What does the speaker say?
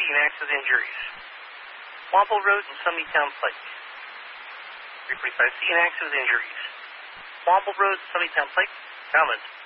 and acts with injuries. Womble Road and Summytown Pike. 345C and acts with injuries. Womble Road, Summytown Pike. Comment.